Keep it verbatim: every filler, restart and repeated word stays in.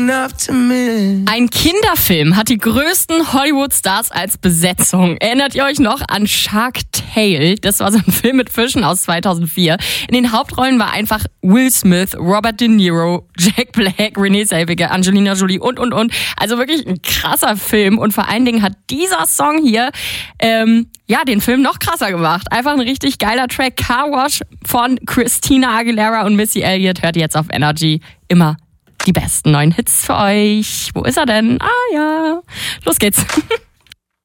Ein Kinderfilm hat die größten Hollywood-Stars als Besetzung. Erinnert ihr euch noch an Shark Tale? Das war so ein Film mit Fischen aus zweitausendvier. In den Hauptrollen war einfach Will Smith, Robert De Niro, Jack Black, Renee Zellweger, Angelina Jolie und, und, und. Also wirklich ein krasser Film. Und vor allen Dingen hat dieser Song hier ähm, ja den Film noch krasser gemacht. Einfach ein richtig geiler Track. Car Wash von Christina Aguilera und Missy Elliott hört ihr jetzt auf Energy. Immer die besten neuen Hits für euch. Wo ist er denn? Ah ja, los geht's.